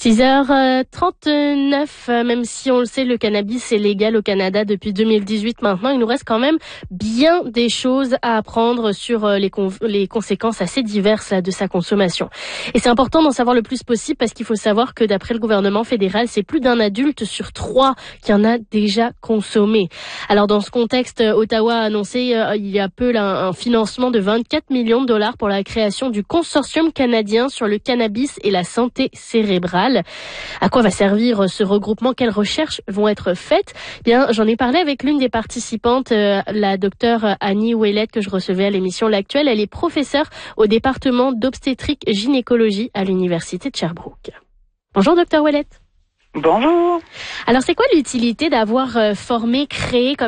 6h39, même si on le sait, le cannabis est légal au Canada depuis 2018 maintenant. Il nous reste quand même bien des choses à apprendre sur les conséquences assez diverses là, de sa consommation. Et c'est important d'en savoir le plus possible parce qu'il faut savoir que d'après le gouvernement fédéral, c'est plus d'un adulte sur 3 qui en a déjà consommé. Alors dans ce contexte, Ottawa a annoncé il y a peu là, un financement de 24 millions de dollars pour la création du consortium canadien sur le cannabis et la santé cérébrale. À quoi va servir ce regroupement? Quelles recherches vont être faites? Bien, j'en ai parlé avec l'une des participantes, la docteure Annie Ouellette, que je recevais à l'émission L'Actuelle. Elle est professeure au département d'obstétrique gynécologie à l'université de Sherbrooke. Bonjour docteur Ouellette. Bonjour. Alors c'est quoi l'utilité d'avoir créé comme